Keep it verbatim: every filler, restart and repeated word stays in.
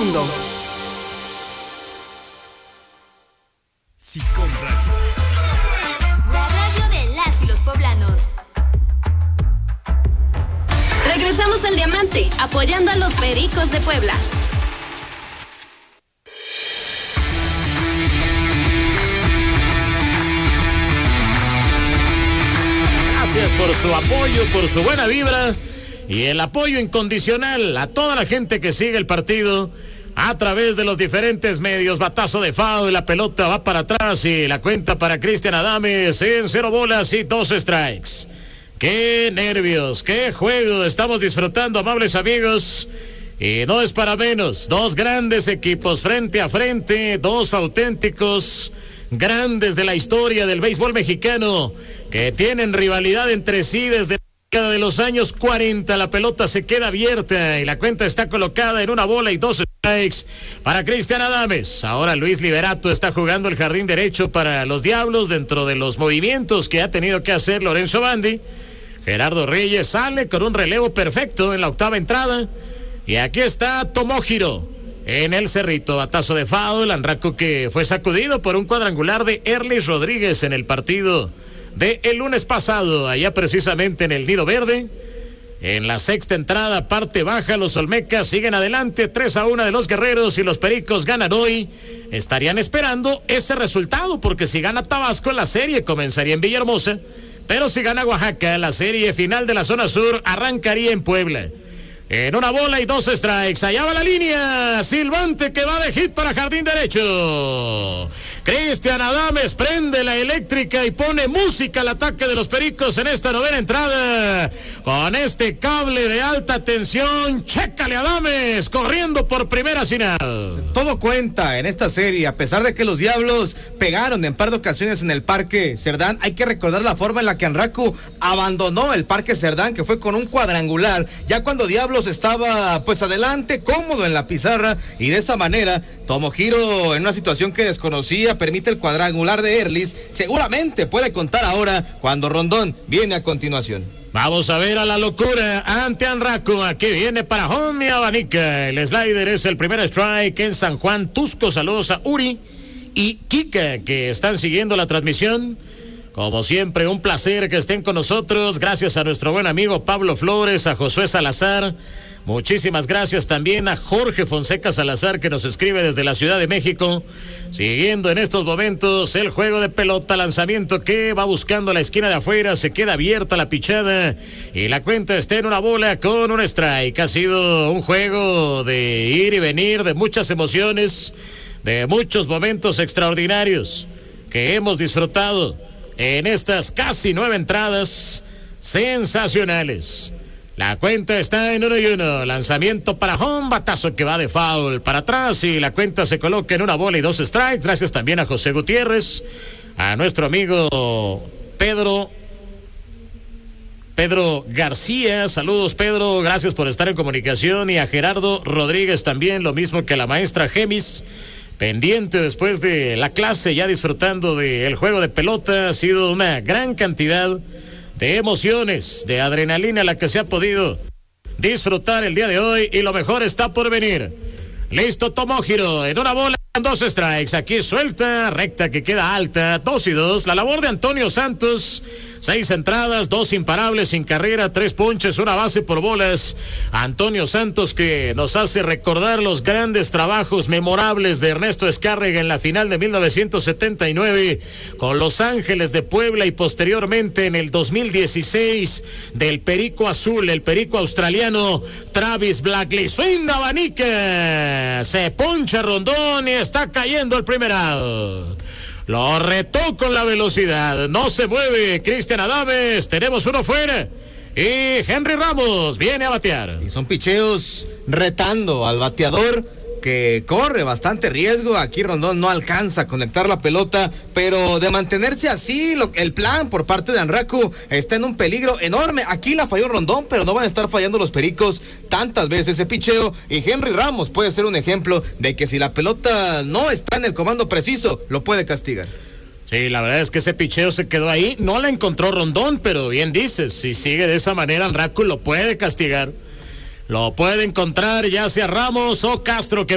mundo. Sicom Radio. La radio de las y los poblanos. Regresamos al Diamante, apoyando a los Pericos de Puebla. Gracias por su apoyo, por su buena vibra y el apoyo incondicional a toda la gente que sigue el partido a través de los diferentes medios. Batazo de foul y la pelota va para atrás y la cuenta para Cristian Adames en cero bolas y dos strikes. ¡Qué nervios! ¡Qué juego! Estamos disfrutando, amables amigos. Y no es para menos. Dos grandes equipos frente a frente. Dos auténticos grandes de la historia del béisbol mexicano que tienen rivalidad entre sí desde la década de los años cuarenta. La pelota se queda abierta y la cuenta está colocada en una bola y dos strikes para Cristian Adames. Ahora Luis Liberato está jugando el jardín derecho para los Diablos dentro de los movimientos que ha tenido que hacer Lorenzo Bandi. Gerardo Reyes sale con un relevo perfecto en la octava entrada. Y aquí está Tomohiro en el cerrito. Batazo de foul. Anraco que fue sacudido por un cuadrangular de Erlis Rodríguez en el partido de el lunes pasado, allá precisamente en el Nido Verde. En la sexta entrada, parte baja, los Olmecas siguen adelante, tres a uno de los Guerreros y los Pericos ganan hoy. Estarían esperando ese resultado, porque si gana Tabasco, la serie comenzaría en Villahermosa, pero si gana Oaxaca, la serie final de la zona sur arrancaría en Puebla. En una bola y dos strikes, allá va la línea, silbante que va de hit para jardín derecho. Cristian Adames prende la eléctrica y pone música al ataque de los Pericos en esta novena entrada. Con este cable de alta tensión, chécale Adames, corriendo por primera final. Todo cuenta en esta serie, a pesar de que los Diablos pegaron en par de ocasiones en el Parque Cerdán. Hay que recordar la forma en la que Anraco abandonó el Parque Cerdán, que fue con un cuadrangular, ya cuando Diablos estaba pues adelante, cómodo en la pizarra, y de esa manera Tomohiro, en una situación que desconocía, permite el cuadrangular de Erlis. Seguramente puede contar ahora cuando Rondón viene a continuación. Vamos a ver a la locura ante Anraco. Aquí viene para home y abanica. El slider es el primer strike en San Juan Tusco. Saludos a Uri y Kika que están siguiendo la transmisión. Como siempre, un placer que estén con nosotros. Gracias a nuestro buen amigo Pablo Flores, a Josué Salazar. Muchísimas gracias también a Jorge Fonseca Salazar, que nos escribe desde la Ciudad de México. Siguiendo en estos momentos el juego de pelota, lanzamiento que va buscando la esquina de afuera, se queda abierta la pichada y la cuenta está en una bola con un strike. Ha sido un juego de ir y venir, de muchas emociones, de muchos momentos extraordinarios que hemos disfrutado en estas casi nueve entradas sensacionales. La cuenta está en uno y uno. Lanzamiento para home, batazo que va de foul para atrás y la cuenta se coloca en una bola y dos strikes. Gracias también a José Gutiérrez, a nuestro amigo Pedro Pedro García. Saludos, Pedro, gracias por estar en comunicación, y a Gerardo Rodríguez también, lo mismo que a la maestra Gemis, pendiente después de la clase, ya disfrutando del juego de pelota. Ha sido una gran cantidad de emociones, de adrenalina la que se ha podido disfrutar el día de hoy, y lo mejor está por venir. Listo Tomohiro, en una bola, dos strikes. Aquí suelta, recta que queda alta, dos y dos. La labor de Antonio Santos, seis entradas, dos imparables sin carrera, tres ponches, una base por bolas. Antonio Santos, que nos hace recordar los grandes trabajos memorables de Ernesto Escárrega en la final de mil novecientos setenta y nueve con Los Ángeles de Puebla, y posteriormente en el dos mil dieciséis del Perico Azul, el Perico australiano Travis Blackley. Swing de abanica, se poncha Rondón y está cayendo el primer out. Lo retó con la velocidad, no se mueve Cristian Adames, tenemos uno fuera y Henry Ramos viene a batear. Y son picheos retando al bateador, que corre bastante riesgo. Aquí Rondón no alcanza a conectar la pelota, pero de mantenerse así, lo, el plan por parte de Anraco está en un peligro enorme. Aquí la falló Rondón, pero no van a estar fallando los Pericos tantas veces ese picheo, y Henry Ramos puede ser un ejemplo de que si la pelota no está en el comando preciso, lo puede castigar. Sí, la verdad es que ese picheo se quedó ahí, no la encontró Rondón, pero bien dices, si sigue de esa manera Anraco lo puede castigar, lo puede encontrar ya sea Ramos o Castro, que